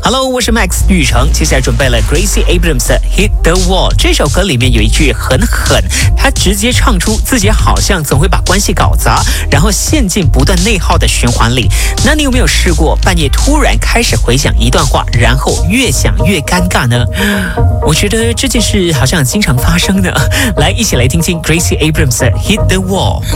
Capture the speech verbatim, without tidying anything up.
Hello， 我是 Max 玉成，接下来准备了 Gracie Abrams 的 Hit the Wall。这首歌里面有一句很狠，他直接唱出自己好像总会把关系搞砸，然后陷进不断内耗的循环里。那你有没有试过半夜突然开始回想一段话，然后越想越尴尬呢？我觉得这件事好像经常发生的。来，一起来听听 Gracie Abrams 的 Hit the Wall。